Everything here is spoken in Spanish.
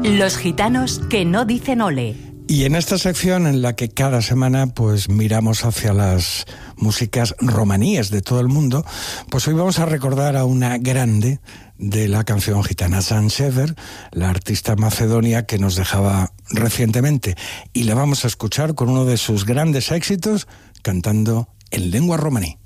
Los gitanos que no dicen ole. Y en esta sección en la que cada semana pues miramos hacia las músicas romaníes de todo el mundo, pues hoy vamos a recordar a una grande de la canción gitana, Jean Sever, la artista macedonia que nos dejaba recientemente, y la vamos a escuchar con uno de sus grandes éxitos cantando en lengua romaní.